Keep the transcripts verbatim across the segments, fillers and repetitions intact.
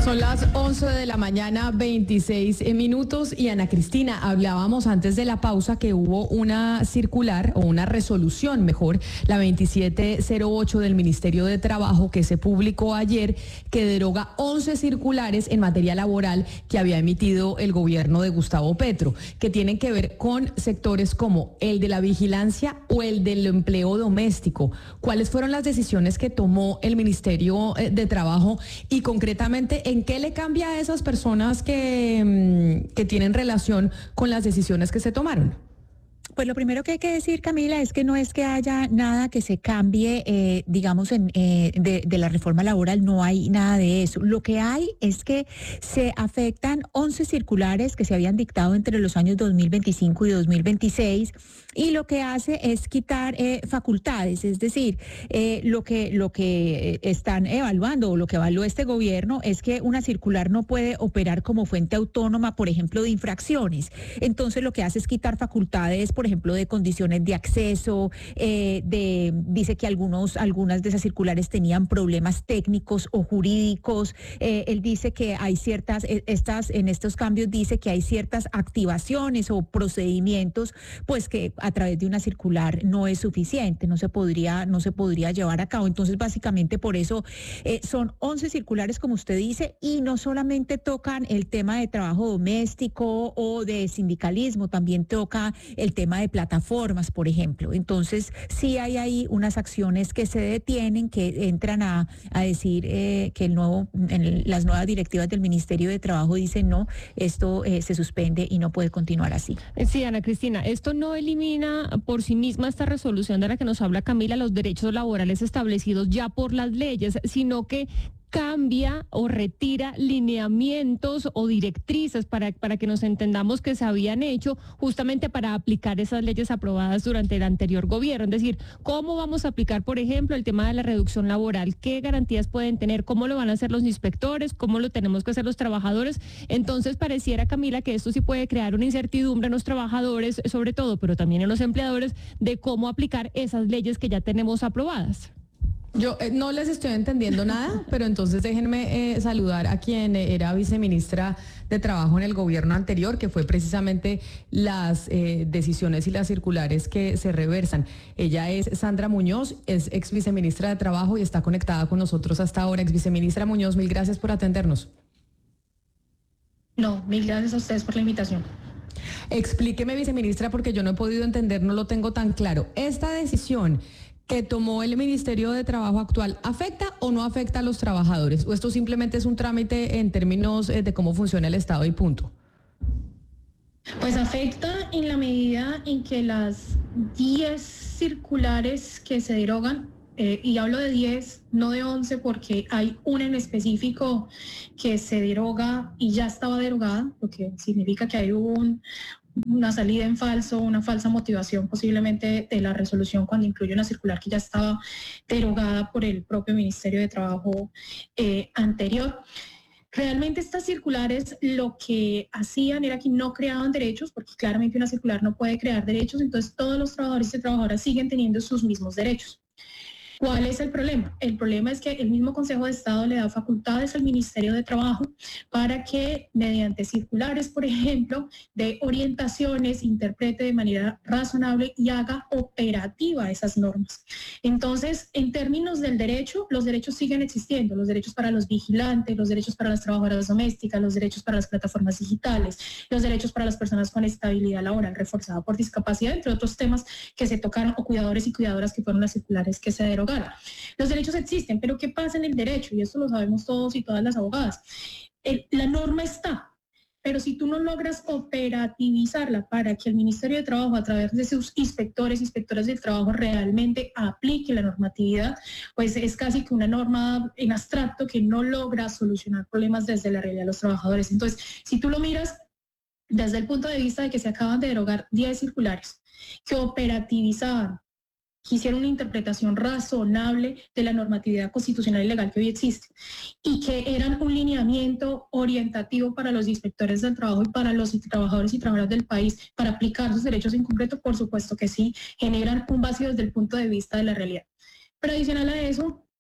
Son las once de la mañana, veintiséis minutos, y Ana Cristina, hablábamos antes de la pausa que hubo una circular o una resolución, mejor, la veintisiete cero ocho del Ministerio de Trabajo, que se publicó ayer, que deroga once circulares en materia laboral que había emitido el gobierno de Gustavo Petro, que tienen que ver con sectores como el de la vigilancia o el del empleo doméstico. ¿Cuáles fueron las decisiones que tomó el Ministerio de Trabajo y concretamente en qué le cambia a esas personas que, que tienen relación con las decisiones que se tomaron? Pues lo primero que hay que decir, Camila, es que no es que haya nada que se cambie, eh, digamos, en, eh, de, de la reforma laboral, no hay nada de eso. Lo que hay es que se afectan once circulares que se habían dictado entre los años dos mil veinticinco y dos mil veintiséis, y lo que hace es quitar eh, facultades, es decir, eh, lo que, lo que están evaluando o lo que evaluó este gobierno es que una circular no puede operar como fuente autónoma, por ejemplo, de infracciones. Entonces lo que hace es quitar facultades, por ejemplo, de condiciones de acceso, eh, de, dice que algunos, algunas de esas circulares tenían problemas técnicos o jurídicos. Eh, él dice que hay ciertas, estas, en estos cambios dice que hay ciertas activaciones o procedimientos, pues que a través de una circular no es suficiente, no se podría, no se podría llevar a cabo. Entonces, básicamente por eso eh, son once circulares, como usted dice, y no solamente tocan el tema de trabajo doméstico o de sindicalismo, también toca el tema de plataformas, por ejemplo. Entonces, sí hay ahí unas acciones que se detienen, que entran a, a decir eh, que el nuevo, en las nuevas directivas del Ministerio de Trabajo dicen no, esto eh, se suspende y no puede continuar así. Sí, Ana Cristina, esto no elimina por sí misma esta resolución de la que nos habla Camila, los derechos laborales establecidos ya por las leyes, sino que cambia o retira lineamientos o directrices para, para que nos entendamos que se habían hecho justamente para aplicar esas leyes aprobadas durante el anterior gobierno. Es decir, ¿cómo vamos a aplicar, por ejemplo, el tema de la reducción laboral? ¿Qué garantías pueden tener? ¿Cómo lo van a hacer los inspectores? ¿Cómo lo tenemos que hacer los trabajadores? Entonces, pareciera, Camila, que esto sí puede crear una incertidumbre en los trabajadores, sobre todo, pero también en los empleadores, de cómo aplicar esas leyes que ya tenemos aprobadas. Yo eh, no les estoy entendiendo nada, pero entonces déjenme eh, saludar a quien era viceministra de Trabajo en el gobierno anterior, que fue precisamente las eh, decisiones y las circulares que se reversan. Ella es Sandra Muñoz, es ex viceministra de Trabajo y está conectada con nosotros hasta ahora. Ex viceministra Muñoz, mil gracias por atendernos. No, mil gracias a ustedes por la invitación. Explíqueme, viceministra, porque yo no he podido entender, no lo tengo tan claro. Esta decisión que tomó el Ministerio de Trabajo actual, ¿afecta o no afecta a los trabajadores? ¿O esto simplemente es un trámite en términos de cómo funciona el Estado y punto? Pues afecta en la medida en que las diez circulares que se derogan, eh, y hablo de diez, no de once, porque hay una en específico que se deroga y ya estaba derogada, lo que significa que hay un... una salida en falso, una falsa motivación posiblemente de la resolución cuando incluye una circular que ya estaba derogada por el propio Ministerio de Trabajo eh, anterior. Realmente estas circulares lo que hacían era que no creaban derechos, porque claramente una circular no puede crear derechos, entonces todos los trabajadores y trabajadoras siguen teniendo sus mismos derechos. ¿Cuál es el problema? El problema es que el mismo Consejo de Estado le da facultades al Ministerio de Trabajo para que mediante circulares, por ejemplo, de orientaciones, interprete de manera razonable y haga operativa esas normas. Entonces, en términos del derecho, los derechos siguen existiendo, los derechos para los vigilantes, los derechos para las trabajadoras domésticas, los derechos para las plataformas digitales, los derechos para las personas con estabilidad laboral reforzada por discapacidad, entre otros temas que se tocaron, o cuidadores y cuidadoras, que fueron las circulares que se derogaron. Los derechos existen, pero ¿qué pasa en el derecho? Y esto lo sabemos todos y todas las abogadas. El, la norma está, pero si tú no logras operativizarla para que el Ministerio de Trabajo, a través de sus inspectores, inspectoras del trabajo, realmente aplique la normatividad, pues es casi que una norma en abstracto que no logra solucionar problemas desde la realidad de los trabajadores. Entonces, si tú lo miras desde el punto de vista de que se acaban de derogar diez circulares que operativizaban, que hicieron una interpretación razonable de la normatividad constitucional y legal que hoy existe, y que eran un lineamiento orientativo para los inspectores del trabajo y para los trabajadores y trabajadoras del país para aplicar sus derechos en concreto, por supuesto que sí, generan un vacío desde el punto de vista de la realidad. Pero adicional a eso,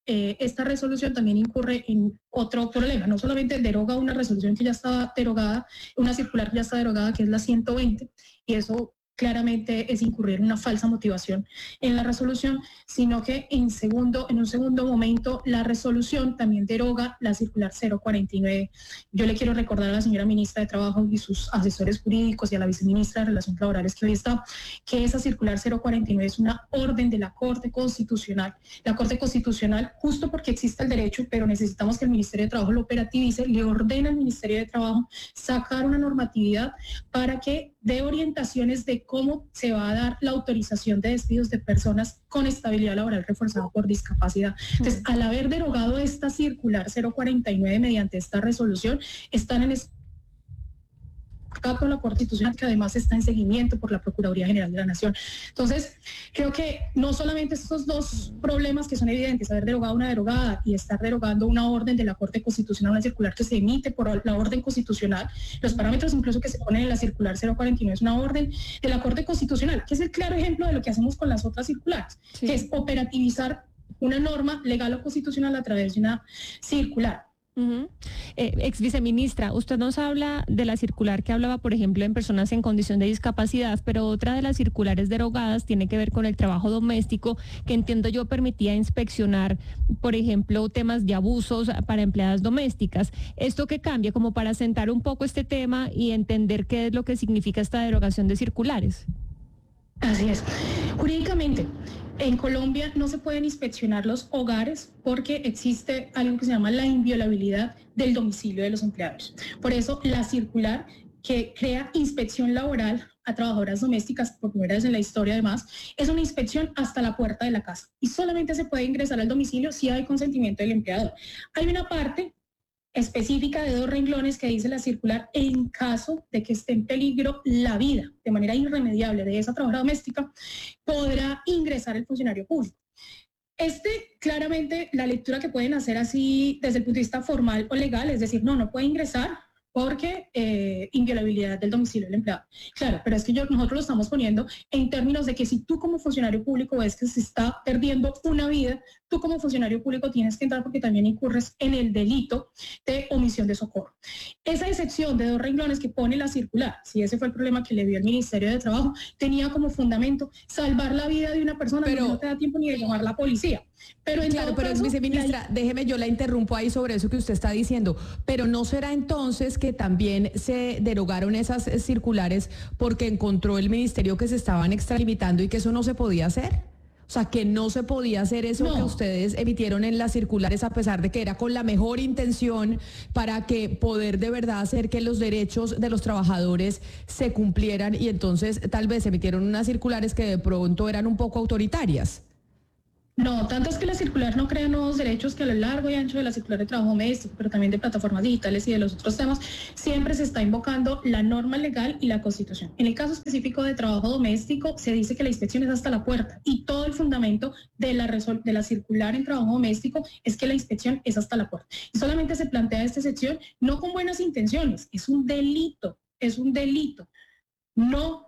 eh, esta resolución también incurre en otro problema. No solamente deroga una resolución que ya estaba derogada, una circular que ya está derogada, que es la ciento veinte, y eso claramente es incurrir en una falsa motivación en la resolución, sino que en, segundo, en un segundo momento la resolución también deroga la circular cero cuarenta y nueve. Yo le quiero recordar a la señora ministra de Trabajo y sus asesores jurídicos y a la viceministra de Relaciones Laborales que hoy está, que esa circular cero cuarenta y nueve es una orden de la Corte Constitucional. La Corte Constitucional, justo porque existe el derecho, pero necesitamos que el Ministerio de Trabajo lo operativice, le ordena al Ministerio de Trabajo sacar una normatividad para que dé orientaciones de cómo se va a dar la autorización de despidos de personas con estabilidad laboral reforzada por discapacidad. Entonces, al haber derogado esta circular cero cuarenta y nueve mediante esta resolución, están en con la Constitución, que además está en seguimiento por la Procuraduría General de la Nación. Entonces, creo que no solamente estos dos problemas que son evidentes, haber derogado una derogada y estar derogando una orden de la Corte Constitucional, una circular que se emite por la orden constitucional, los parámetros incluso que se ponen en la circular cero cuarenta y nueve es una orden de la Corte Constitucional, que es el claro ejemplo de lo que hacemos con las otras circulares, sí, que es operativizar una norma legal o constitucional a través de una circular. Uh-huh. eh, ex viceministra, usted nos habla de la circular que hablaba, por ejemplo, en personas en condición de discapacidad, pero otra de las circulares derogadas tiene que ver con el trabajo doméstico, que entiendo yo permitía inspeccionar, por ejemplo, temas de abusos para empleadas domésticas. ¿Esto qué cambia? Como para sentar un poco este tema y entender qué es lo que significa esta derogación de circulares. Así es. Jurídicamente, en Colombia no se pueden inspeccionar los hogares porque existe algo que se llama la inviolabilidad del domicilio de los empleadores. Por eso la circular que crea inspección laboral a trabajadoras domésticas, por primera vez en la historia además, es una inspección hasta la puerta de la casa y solamente se puede ingresar al domicilio si hay consentimiento del empleador. Hay una parte específica de dos renglones que dice la circular: en caso de que esté en peligro la vida de manera irremediable de esa trabajadora doméstica, podrá ingresar el funcionario público. Este, claramente, la lectura que pueden hacer así desde el punto de vista formal o legal, es decir, no, no puede ingresar porque eh, inviolabilidad del domicilio del empleado. Claro, pero es que yo, nosotros lo estamos poniendo en términos de que si tú como funcionario público ves que se está perdiendo una vida, tú como funcionario público tienes que entrar porque también incurres en el delito de omisión de socorro. Esa excepción de dos renglones que pone la circular, si ese fue el problema que le dio el Ministerio de Trabajo, tenía como fundamento salvar la vida de una persona, pero no te da tiempo ni de llamar a la policía. Pero en claro, pero caso, viceministra, la... déjeme, yo la interrumpo ahí sobre eso que usted está diciendo, pero ¿no será entonces que también se derogaron esas circulares porque encontró el ministerio que se estaban extralimitando y que eso no se podía hacer? O sea, que no se podía hacer eso no. que ustedes emitieron en las circulares, a pesar de que era con la mejor intención para que poder de verdad hacer que los derechos de los trabajadores se cumplieran, y entonces tal vez emitieron unas circulares que de pronto eran un poco autoritarias. No, tanto es que la circular no crea nuevos derechos, que a lo largo y ancho de la circular de trabajo doméstico, pero también de plataformas digitales y de los otros temas, siempre se está invocando la norma legal y la Constitución. En el caso específico de trabajo doméstico, se dice que la inspección es hasta la puerta y todo el fundamento de la, resol- de la circular en trabajo doméstico es que la inspección es hasta la puerta. Y solamente se plantea esta excepción no con buenas intenciones, es un delito, es un delito. No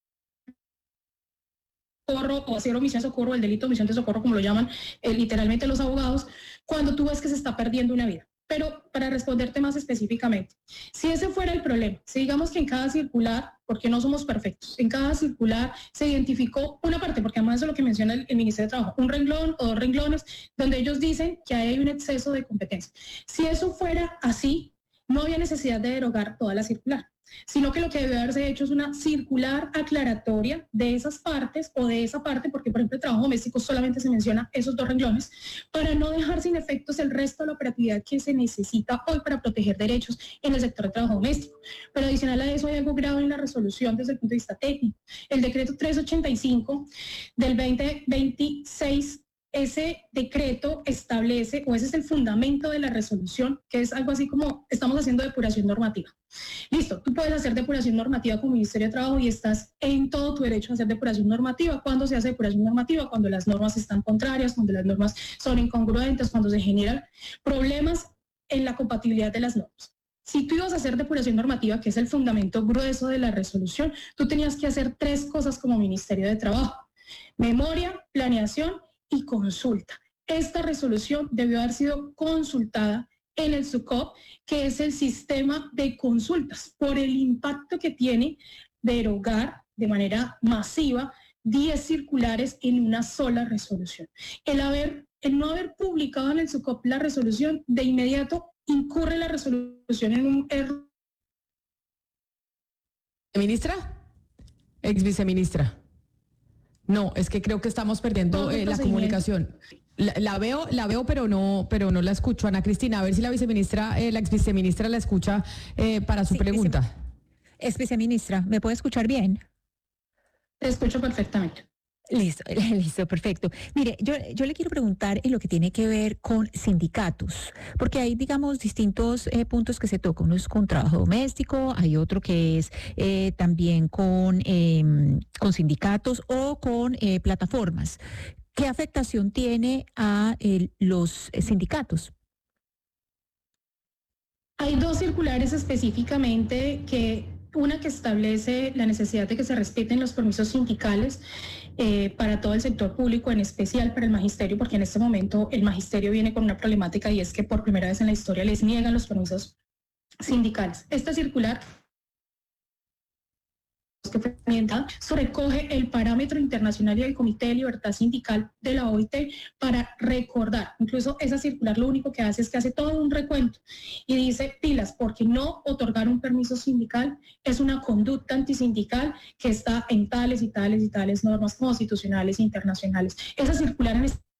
socorro o hacer omisión de socorro, el delito de omisión de socorro, como lo llaman eh, literalmente los abogados, cuando tú ves que se está perdiendo una vida. Pero para responderte más específicamente, si ese fuera el problema, si digamos que en cada circular, porque no somos perfectos, en cada circular se identificó una parte, porque además eso es lo que menciona el, el Ministerio de Trabajo, un renglón o dos renglones, donde ellos dicen que hay un exceso de competencia. Si eso fuera así, no había necesidad de derogar toda la circular, sino que lo que debe haberse hecho es una circular aclaratoria de esas partes o de esa parte, porque por ejemplo el trabajo doméstico solamente se menciona esos dos renglones, para no dejar sin efectos el resto de la operatividad que se necesita hoy para proteger derechos en el sector de trabajo doméstico. Pero adicional a eso hay algo grave en la resolución desde el punto de vista técnico. El decreto trescientos ochenta y cinco del veinte veintiséis, ese decreto establece, o ese es el fundamento de la resolución, que es algo así como estamos haciendo depuración normativa. Listo, tú puedes hacer depuración normativa como Ministerio de Trabajo y estás en todo tu derecho a hacer depuración normativa. ¿Cuándo se hace depuración normativa? Cuando las normas están contrarias, cuando las normas son incongruentes, cuando se generan problemas en la compatibilidad de las normas. Si tú ibas a hacer depuración normativa, que es el fundamento grueso de la resolución, tú tenías que hacer tres cosas como Ministerio de Trabajo: memoria, planeación y consulta. esta resolución debió haber sido consultada en el SUCOP, que es el sistema de consultas, por el impacto que tiene derogar de manera masiva diez circulares en una sola resolución. El, haber, el no haber publicado en el SUCOP la resolución, de inmediato incurre la resolución en un error. ¿Ministra? Ex viceministra. No, es que creo que estamos perdiendo eh, la comunicación. La, la veo, la veo, pero no, pero no la escucho. Ana Cristina, a ver si la viceministra, eh, la ex viceministra la escucha eh, para su sí, pregunta. Ex viceministra, ¿me puede escuchar bien? Te escucho perfectamente. Listo, listo, perfecto. Mire, yo, yo le quiero preguntar en lo que tiene que ver con sindicatos, porque hay, digamos, distintos eh, puntos que se tocan. Uno es con trabajo doméstico, hay otro que es eh, también con, eh, con sindicatos o con eh, plataformas. ¿Qué afectación tiene a eh, los sindicatos? Hay dos circulares específicamente, que una que establece la necesidad de que se respeten los permisos sindicales eh, para todo el sector público, en especial para el magisterio, porque en este momento el magisterio viene con una problemática y es que por primera vez en la historia les niegan los permisos sindicales. Esta circular que se recoge el parámetro internacional y el Comité de Libertad Sindical de la O I T para recordar. Incluso esa circular lo único que hace es que hace todo un recuento y dice pilas, porque no otorgar un permiso sindical es una conducta antisindical que está en tales y tales y tales normas constitucionales e internacionales. Esa circular en este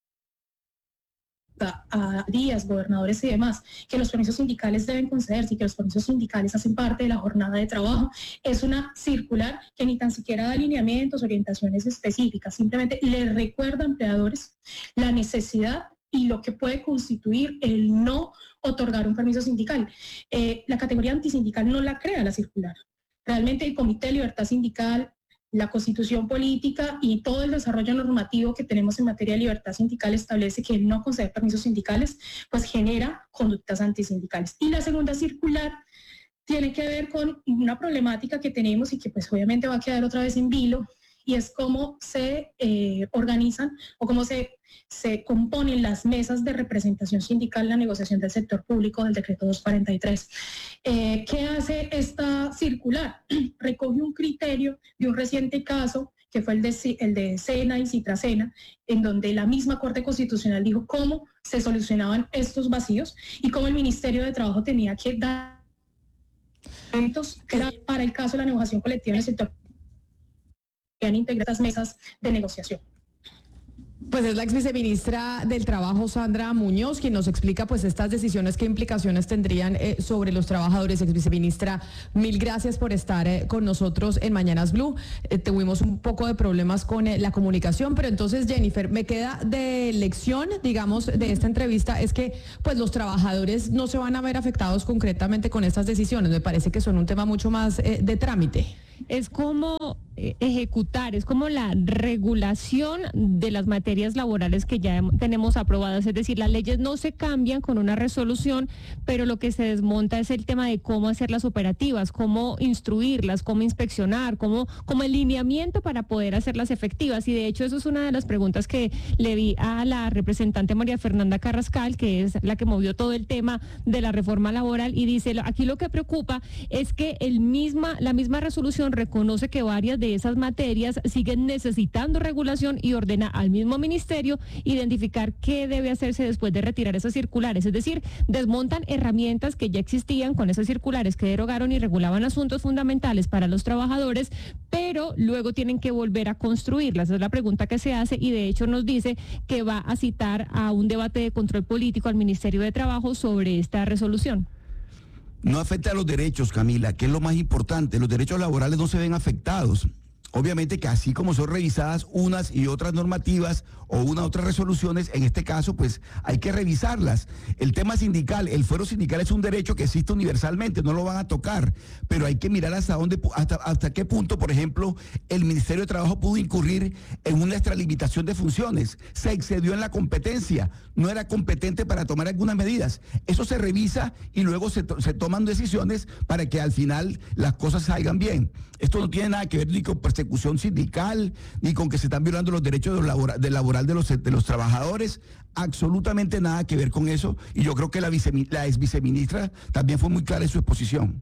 a días, gobernadores y demás, que los permisos sindicales deben concederse y que los permisos sindicales hacen parte de la jornada de trabajo, es una circular que ni tan siquiera da lineamientos, orientaciones específicas, simplemente le recuerda a empleadores la necesidad y lo que puede constituir el no otorgar un permiso sindical. Eh, la categoría antisindical no la crea la circular. Realmente el Comité de Libertad Sindical, la Constitución Política y todo el desarrollo normativo que tenemos en materia de libertad sindical establece que el no conceder permisos sindicales pues genera conductas antisindicales. Y la segunda circular tiene que ver con una problemática que tenemos y que pues obviamente va a quedar otra vez en vilo, y es cómo se eh, organizan o cómo se, se componen las mesas de representación sindical en la negociación del sector público del decreto doscientos cuarenta y tres. Eh, ¿Qué hace esta circular? Recoge un criterio de un reciente caso que fue el de, el de Sena y Citracena, en donde la misma Corte Constitucional dijo cómo se solucionaban estos vacíos y cómo el Ministerio de Trabajo tenía que dar para el caso de la negociación colectiva en el sector que han integrado estas mesas de negociación. Pues es la ex viceministra del Trabajo, Sandra Muñoz, quien nos explica pues estas decisiones, qué implicaciones tendrían eh, sobre los trabajadores. Ex viceministra, mil gracias por estar eh, con nosotros en Mañanas Blue. Eh, tuvimos un poco de problemas con eh, la comunicación, pero entonces, Jennifer, me queda de lección, digamos, de esta entrevista, es que pues los trabajadores no se van a ver afectados concretamente con estas decisiones. Me parece que son un tema mucho más eh, de trámite. Es como eh, ejecutar, es como la regulación de las materias laborales que ya tenemos aprobadas, es decir, las leyes no se cambian con una resolución, pero lo que se desmonta es el tema de cómo hacerlas operativas, cómo instruirlas, cómo inspeccionar, cómo, como el lineamiento para poder hacerlas efectivas. Y de hecho eso es una de las preguntas que le vi a la representante María Fernanda Carrascal, que es la que movió todo el tema de la reforma laboral, y dice, aquí lo que preocupa es que el misma, la misma resolución reconoce que varias de esas materias siguen necesitando regulación y ordena al mismo ministerio identificar qué debe hacerse después de retirar esas circulares. Es decir, desmontan herramientas que ya existían con esas circulares que derogaron y regulaban asuntos fundamentales para los trabajadores, pero luego tienen que volver a construirlas. Esa es la pregunta que se hace, y de hecho nos dice que va a citar a un debate de control político al Ministerio de Trabajo sobre esta resolución. No afecta a los derechos, Camila, que es lo más importante. Los derechos laborales no se ven afectados. Obviamente que así como son revisadas unas y otras normativas o unas otras resoluciones, en este caso pues hay que revisarlas. El tema sindical, el fuero sindical es un derecho que existe universalmente, no lo van a tocar, pero hay que mirar hasta dónde, hasta, hasta qué punto, por ejemplo, el Ministerio de Trabajo pudo incurrir en una extralimitación de funciones, se excedió en la competencia, no era competente para tomar algunas medidas. Eso se revisa y luego se, to se toman decisiones para que al final las cosas salgan bien. Esto no tiene nada que ver ni con persecución persecución sindical, ni con que se están violando los derechos de labora, de laboral de los, de los trabajadores. Absolutamente nada que ver con eso. Y yo creo que la, vice, la ex viceministra también fue muy clara en su exposición.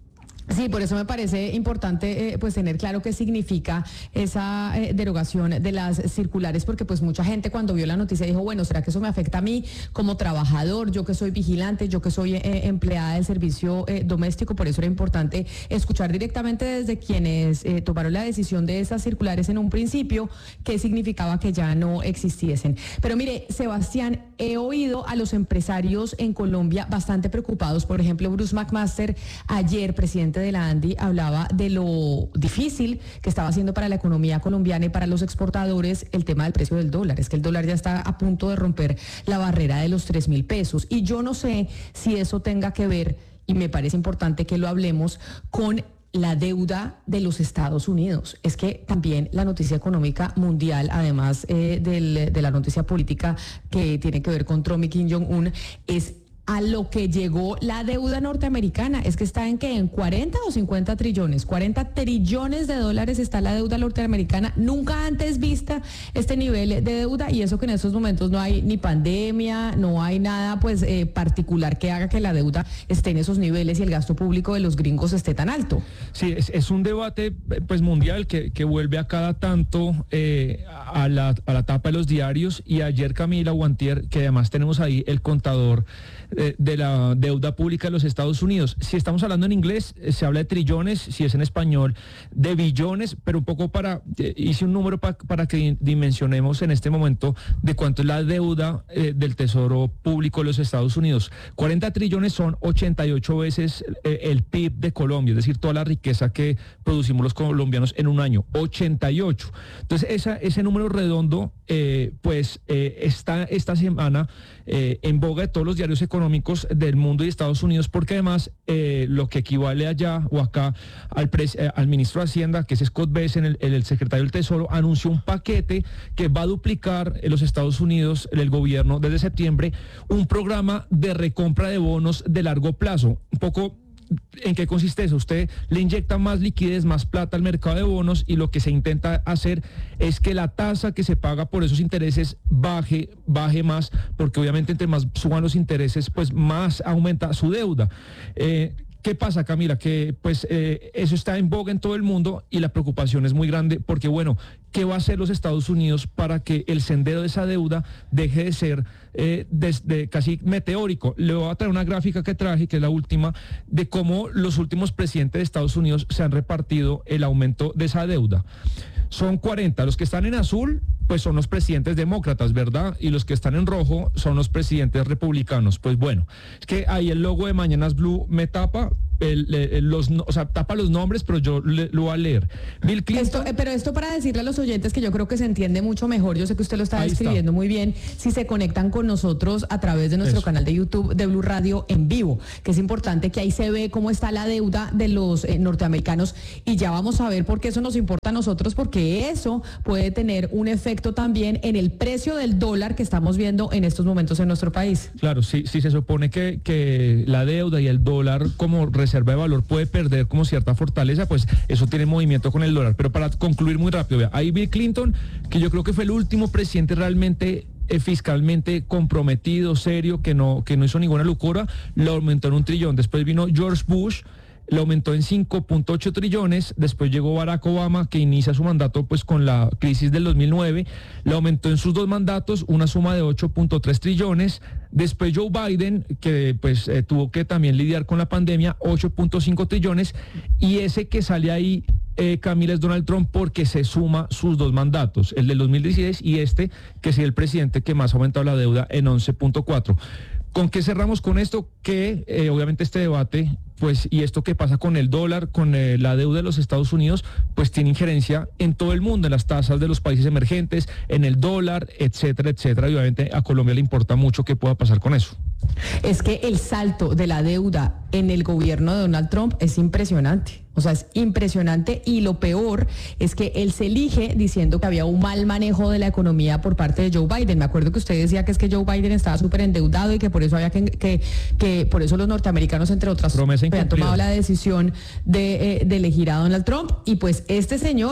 Sí, por eso me parece importante eh, pues tener claro qué significa esa eh, derogación de las circulares, porque pues mucha gente cuando vio la noticia dijo, bueno, ¿será que eso me afecta a mí como trabajador, yo que soy vigilante, yo que soy eh, empleada del servicio eh, doméstico? Por eso era importante escuchar directamente desde quienes eh, tomaron la decisión de esas circulares en un principio, qué significaba que ya no existiesen. Pero mire, Sebastián, he oído a los empresarios en Colombia bastante preocupados. Por ejemplo, Bruce McMaster, ayer, presidente de la ANDI, hablaba de lo difícil que estaba haciendo para la economía colombiana y para los exportadores el tema del precio del dólar. Es que el dólar ya está a punto de romper la barrera de los tres mil pesos. Y yo no sé si eso tenga que ver, y me parece importante que lo hablemos, con la deuda de los Estados Unidos. Es que también la noticia económica mundial, además eh, del, de la noticia política que tiene que ver con Trump y Kim Jong-un, es a lo que llegó la deuda norteamericana. Es que está en que en cuarenta o cincuenta trillones, cuarenta trillones de dólares está la deuda norteamericana, nunca antes vista este nivel de deuda, y eso que en estos momentos no hay ni pandemia, no hay nada pues eh, particular que haga que la deuda esté en esos niveles y el gasto público de los gringos esté tan alto. Sí, es, es un debate pues mundial que, que vuelve a cada tanto eh, a, la, a la tapa de los diarios, y ayer, Camila, Guantier, que además tenemos ahí el contador de la deuda pública de los Estados Unidos. Si estamos hablando en inglés, se habla de trillones, si es en español, de billones, pero un poco para, eh, hice un número pa, para que dimensionemos en este momento de cuánto es la deuda eh, del Tesoro Público de los Estados Unidos. cuarenta trillones son ochenta y ocho veces eh, el P I B de Colombia, es decir, toda la riqueza que producimos los colombianos en un año, ochenta y ocho. Entonces, esa, ese número redondo, eh, pues, eh, está esta semana eh, en boga de todos los diarios económicos del mundo y Estados Unidos, porque además eh, lo que equivale allá o acá al, pres, eh, al ministro de Hacienda, que es Scott Bessent, el, el, el secretario del Tesoro, anunció un paquete que va a duplicar en los Estados Unidos, el gobierno, desde septiembre, un programa de recompra de bonos de largo plazo. Un poco, ¿en qué consiste eso? Usted le inyecta más liquidez, más plata al mercado de bonos, y lo que se intenta hacer es que la tasa que se paga por esos intereses baje, baje más, porque obviamente entre más suban los intereses, pues más aumenta su deuda. Eh, ¿Qué pasa, Camila? Que pues eh, eso está en boga en todo el mundo, y la preocupación es muy grande porque, bueno, ¿qué va a hacer los Estados Unidos para que el sendero de esa deuda deje de ser eh, de, de casi meteórico? Le voy a traer una gráfica que traje, que es la última, de cómo los últimos presidentes de Estados Unidos se han repartido el aumento de esa deuda. Son cuarenta. Los que están en azul, pues son los presidentes demócratas, ¿verdad? Y los que están en rojo son los presidentes republicanos. Pues bueno, es que ahí el logo de Mañanas Blue me tapa, el, el, los, o sea, tapa los nombres, pero yo le, lo voy a leer. Bill Clinton. Esto, eh, pero esto para decirle a los oyentes que yo creo que se entiende mucho mejor. Yo sé que usted lo está ahí describiendo está. muy bien. Si se conectan con nosotros a través de nuestro Eso. canal de YouTube de Blue Radio en vivo, que es importante que ahí se ve cómo está la deuda de los eh, norteamericanos, y ya vamos a ver por qué eso nos importa a nosotros, porque eso puede tener un efecto también en el precio del dólar que estamos viendo en estos momentos en nuestro país. Claro, sí, sí se supone que, que la deuda y el dólar como reserva de valor puede perder como cierta fortaleza, pues eso tiene movimiento con el dólar. Pero para concluir muy rápido, vea, ahí Bill Clinton, que yo creo que fue el último presidente realmente eh, fiscalmente comprometido, serio, que no, que no hizo ninguna locura, lo aumentó en un trillón. Después vino George Bush, lo aumentó en cinco punto ocho trillones, después llegó Barack Obama, que inicia su mandato pues con la crisis del dos mil nueve, lo aumentó en sus dos mandatos una suma de ocho punto tres trillones, después Joe Biden, que pues eh, tuvo que también lidiar con la pandemia, ocho punto cinco trillones, y ese que sale ahí, eh, Camila, es Donald Trump, porque se suma sus dos mandatos, el del dos mil dieciséis y este, que es el presidente que más ha aumentado la deuda en once punto cuatro. ¿Con qué cerramos con esto? Que eh, obviamente este debate, pues, y esto que pasa con el dólar, con eh, la deuda de los Estados Unidos, pues tiene injerencia en todo el mundo, en las tasas de los países emergentes, en el dólar, etcétera, etcétera. Y obviamente a Colombia le importa mucho qué pueda pasar con eso. Es que el salto de la deuda en el gobierno de Donald Trump es impresionante. O sea, es impresionante, y lo peor es que él se elige diciendo que había un mal manejo de la economía por parte de Joe Biden. Me acuerdo que usted decía que es que Joe Biden estaba súper endeudado y que por eso había que, que, que por eso los norteamericanos, entre otras, habían tomado la decisión de, eh, de elegir a Donald Trump. Y pues este señor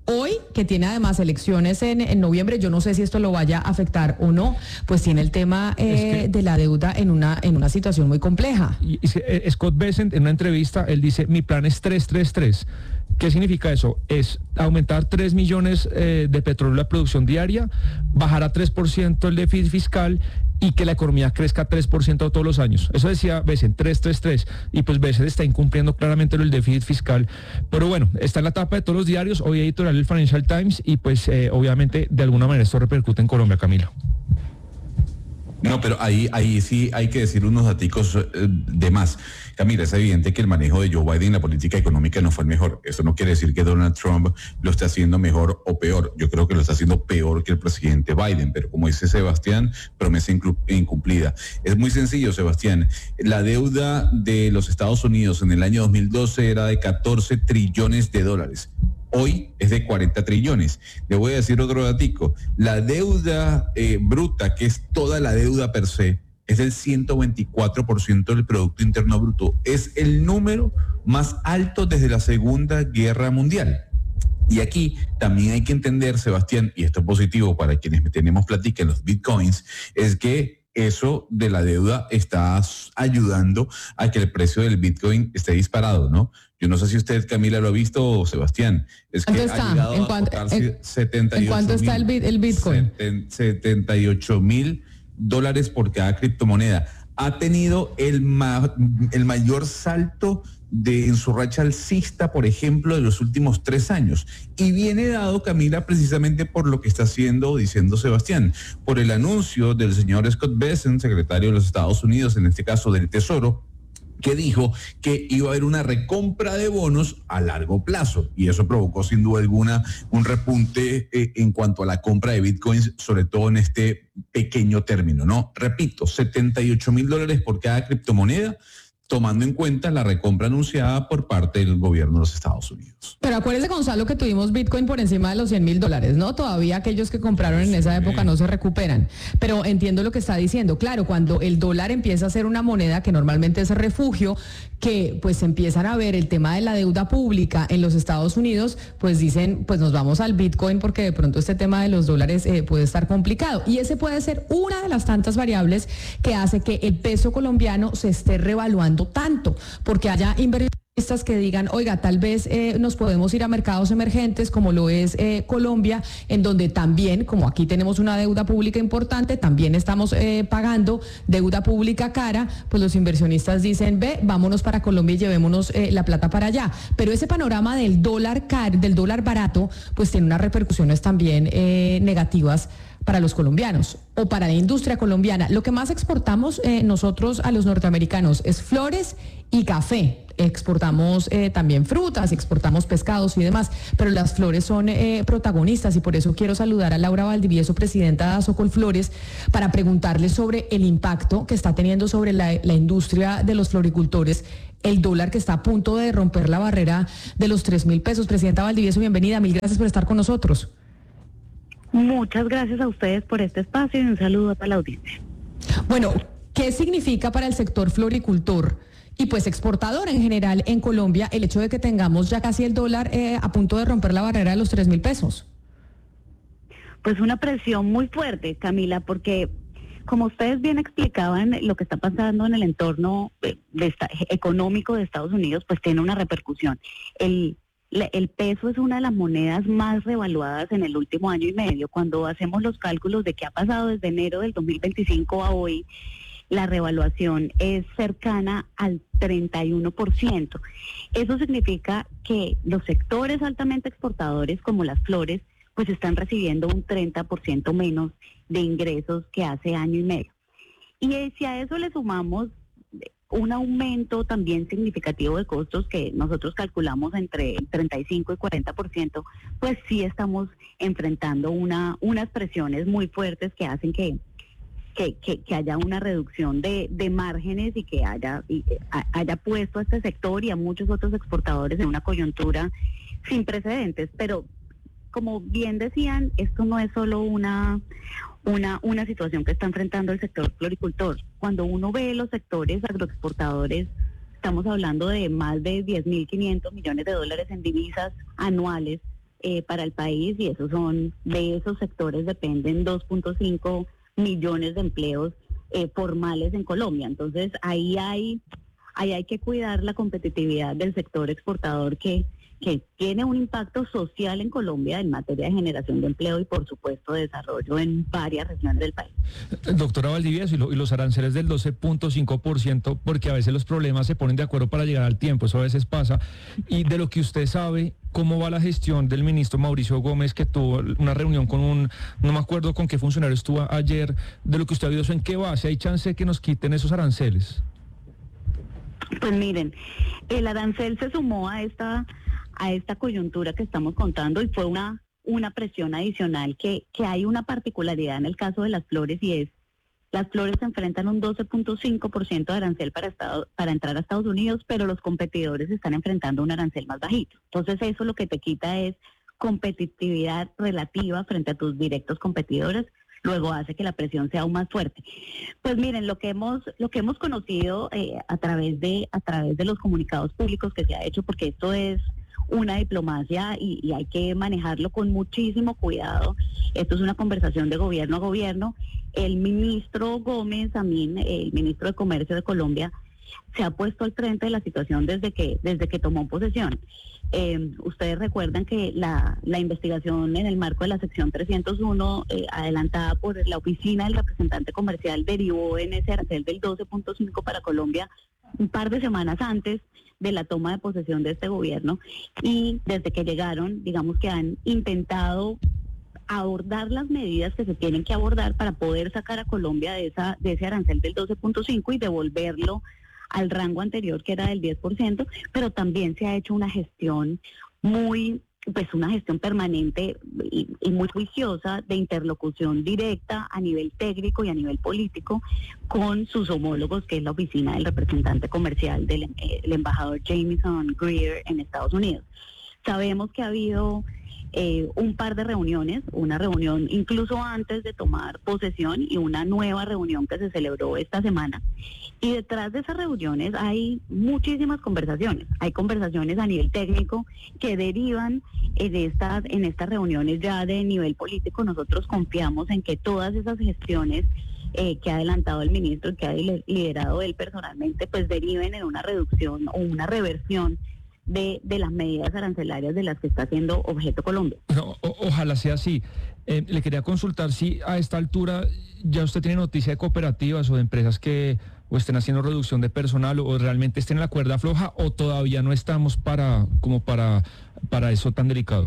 Hoy, que tiene además elecciones en, en noviembre, yo no sé si esto lo vaya a afectar o no, pues tiene el tema eh, es que, de la deuda en una en una situación muy compleja. Y, y, Scott Bessent, en una entrevista, él dice, mi plan es tres tres tres. ¿Qué significa eso? Es aumentar tres millones eh, de petróleo la producción diaria, bajar a tres por ciento el déficit fiscal y que la economía crezca tres por ciento todos los años. Eso decía Bessent, tres tres tres. Y pues Bessent está incumpliendo claramente el déficit fiscal. Pero bueno, está en la tapa de todos los diarios, hoy editorial del Financial Times, y pues eh, obviamente de alguna manera esto repercute en Colombia, Camila. No, pero ahí, ahí sí hay que decir unos daticos eh, de más. Camila, es evidente que el manejo de Joe Biden en la política económica no fue el mejor. Esto no quiere decir que Donald Trump lo esté haciendo mejor o peor. Yo creo que lo está haciendo peor que el presidente Biden, pero como dice Sebastián, promesa incumplida. Es muy sencillo, Sebastián. La deuda de los Estados Unidos en el año dos mil doce era de catorce trillones de dólares. Hoy es de cuarenta trillones. Le voy a decir otro datico. La deuda eh, bruta, que es toda la deuda per se, es del ciento veinticuatro por ciento del Producto Interno Bruto. Es el número más alto desde la Segunda Guerra Mundial. Y aquí también hay que entender, Sebastián, y esto es positivo para quienes tenemos plática en los bitcoins, es que eso de la deuda está ayudando a que el precio del Bitcoin esté disparado, ¿no? Yo no sé si usted, Camila, lo ha visto, o Sebastián. Es que está? ha llegado ¿En a cuánto, tocarse setenta y ocho ¿En cuánto está el, el Bitcoin? setenta y ocho mil dólares por cada criptomoneda. Ha tenido el, ma, el mayor salto de, en su racha alcista, por ejemplo, de los últimos tres años. Y viene dado, Camila, precisamente por lo que está haciendo o diciendo Sebastián, por el anuncio del señor Scott Bessent, secretario de los Estados Unidos, en este caso del Tesoro, que dijo que iba a haber una recompra de bonos a largo plazo, y eso provocó sin duda alguna un repunte eh, en cuanto a la compra de bitcoins, sobre todo en este pequeño término, ¿no? Repito, setenta y ocho mil dólares por cada criptomoneda, tomando en cuenta la recompra anunciada por parte del gobierno de los Estados Unidos. Pero acuérdese, Gonzalo, que tuvimos Bitcoin por encima de los cien mil dólares, ¿no? Todavía aquellos que compraron en esa época no se recuperan. Pero entiendo lo que está diciendo. Claro, cuando el dólar empieza a ser una moneda que normalmente es refugio, que pues empiezan a ver el tema de la deuda pública en los Estados Unidos, pues dicen, pues nos vamos al Bitcoin porque de pronto este tema de los dólares eh, puede estar complicado. Y ese puede ser una de las tantas variables que hace que el peso colombiano se esté revaluando tanto, porque haya inversionistas que digan, oiga, tal vez eh, nos podemos ir a mercados emergentes como lo es eh, Colombia, en donde también, como aquí tenemos una deuda pública importante, también estamos eh, pagando deuda pública cara, pues los inversionistas dicen, ve, vámonos para Colombia y llevémonos eh, la plata para allá. Pero ese panorama del dólar car, del dólar barato, pues tiene unas repercusiones también eh, negativas para los colombianos o para la industria colombiana. Lo que más exportamos eh, nosotros a los norteamericanos es flores y café. Exportamos eh, también frutas, exportamos pescados y demás, pero las flores son eh, protagonistas, y por eso quiero saludar a Laura Valdivieso, presidenta de Asocol Flores, para preguntarle sobre el impacto que está teniendo sobre la, la industria de los floricultores el dólar, que está a punto de romper la barrera de los tres mil pesos. Presidenta Valdivieso, bienvenida, mil gracias por estar con nosotros. Muchas gracias a ustedes por este espacio y un saludo para la audiencia. Bueno, ¿qué significa para el sector floricultor y pues exportador en general en Colombia el hecho de que tengamos ya casi el dólar eh, a punto de romper la barrera de los tres mil pesos? Pues una presión muy fuerte, Camila, porque como ustedes bien explicaban, lo que está pasando en el entorno de, de esta, económico de Estados Unidos, pues tiene una repercusión. El El peso es una de las monedas más revaluadas en el último año y medio. Cuando hacemos los cálculos de qué ha pasado desde enero del dos mil veinticinco a hoy, la revaluación es cercana al treinta y uno por ciento. Eso significa que los sectores altamente exportadores, como las flores, pues están recibiendo un treinta por ciento menos de ingresos que hace año y medio. Y si a eso le sumamos un aumento también significativo de costos que nosotros calculamos entre treinta y cinco y cuarenta por ciento, pues sí estamos enfrentando una unas presiones muy fuertes que hacen que que, que, que haya una reducción de, de márgenes y que haya, y, haya puesto a este sector y a muchos otros exportadores en una coyuntura sin precedentes. Pero como bien decían, esto no es solo una Una, una situación que está enfrentando el sector floricultor. Cuando uno ve los sectores agroexportadores, estamos hablando de más de diez mil quinientos millones de dólares en divisas anuales eh, para el país, y esos son, de esos sectores dependen dos punto cinco millones de empleos eh, formales en Colombia. Entonces ahí hay, ahí hay que cuidar la competitividad del sector exportador que que tiene un impacto social en Colombia en materia de generación de empleo y, por supuesto, de desarrollo en varias regiones del país. Doctora Valdivieso, y, lo, y los aranceles del doce punto cinco por ciento, porque a veces los problemas se ponen de acuerdo para llegar al tiempo, eso a veces pasa. Y de lo que usted sabe, ¿cómo va la gestión del ministro Mauricio Gómez, que tuvo una reunión con un, no me acuerdo con qué funcionario estuvo ayer, de lo que usted ha visto, en qué base hay chance de que nos quiten esos aranceles? Pues miren, el arancel se sumó a esta... a esta coyuntura que estamos contando y fue una, una presión adicional que, que hay una particularidad en el caso de las flores, y es, las flores se enfrentan un doce punto cinco por ciento de arancel para, estado, para entrar a Estados Unidos, pero los competidores están enfrentando un arancel más bajito. Entonces eso lo que te quita es competitividad relativa frente a tus directos competidores, luego hace que la presión sea aún más fuerte. Pues miren, lo que hemos lo que hemos conocido eh, a través de a través de los comunicados públicos que se ha hecho, porque esto es una diplomacia y, y hay que manejarlo con muchísimo cuidado. Esto es una conversación de gobierno a gobierno. El ministro Gómez Amín, el ministro de Comercio de Colombia, se ha puesto al frente de la situación desde que desde que tomó posesión. Eh, ustedes recuerdan que la, la investigación en el marco de la sección trescientos uno, eh, adelantada por la oficina del representante comercial, derivó en ese arancel del doce punto cinco para Colombia un par de semanas antes de la toma de posesión de este gobierno, y desde que llegaron, digamos que han intentado abordar las medidas que se tienen que abordar para poder sacar a Colombia de esa de ese arancel del doce punto cinco y devolverlo al rango anterior, que era del diez por ciento, pero también se ha hecho una gestión muy, pues una gestión permanente y, y muy juiciosa de interlocución directa a nivel técnico y a nivel político con sus homólogos, que es la oficina del representante comercial del eh, el embajador Jameson Greer en Estados Unidos. Sabemos que ha habido eh, un par de reuniones, una reunión incluso antes de tomar posesión y una nueva reunión que se celebró esta semana. Y detrás de esas reuniones hay muchísimas conversaciones. Hay conversaciones a nivel técnico que derivan en estas, en estas reuniones ya de nivel político. Nosotros confiamos en que todas esas gestiones eh, que ha adelantado el ministro y que ha liderado él personalmente, pues deriven en una reducción o una reversión de, de las medidas arancelarias de las que está siendo objeto Colombia. No, o, ojalá sea así. Eh, le quería consultar si a esta altura ya usted tiene noticia de cooperativas o de empresas que o estén haciendo reducción de personal o realmente estén en la cuerda floja, o todavía no estamos para como para para eso tan delicado.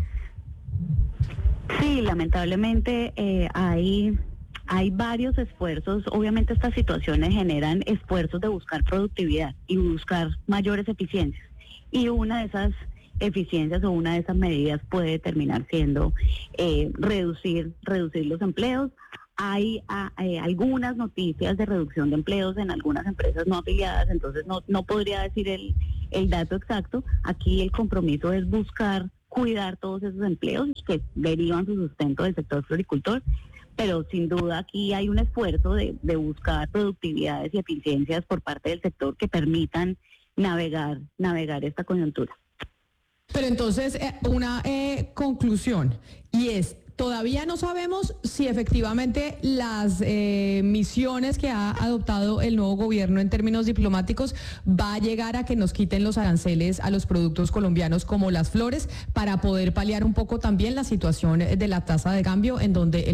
Sí, lamentablemente eh, hay hay varios esfuerzos. Obviamente estas situaciones generan esfuerzos de buscar productividad y buscar mayores eficiencias, y una de esas eficiencias o una de esas medidas puede terminar siendo eh, reducir reducir los empleos. Hay a, eh, algunas noticias de reducción de empleos en algunas empresas no afiliadas, entonces no, no podría decir el, el dato exacto. Aquí el compromiso es buscar cuidar todos esos empleos que derivan su sustento del sector floricultor, pero sin duda aquí hay un esfuerzo de, de buscar productividades y eficiencias por parte del sector que permitan navegar, navegar esta coyuntura. Pero entonces, eh, una eh, conclusión, y es, todavía no sabemos si efectivamente las eh, misiones que ha adoptado el nuevo gobierno en términos diplomáticos va a llegar a que nos quiten los aranceles a los productos colombianos como las flores, para poder paliar un poco también la situación de la tasa de cambio, en donde el